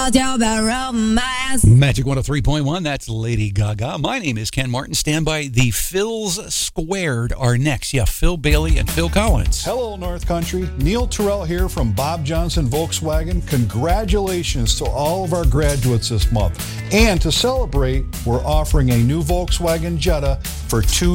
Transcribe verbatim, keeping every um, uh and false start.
told you about romance. Magic one oh three point one, that's Lady Gaga. My name is Ken Martin. Stand by. The Phils Squared are next. Yeah, Phil Bailey and Phil Collins. Hello, North Country. Neil Terrell here from Bob Johnson Volkswagen. Congratulations to all of our graduates this month. And to celebrate, we're offering a new Volkswagen Jetta for two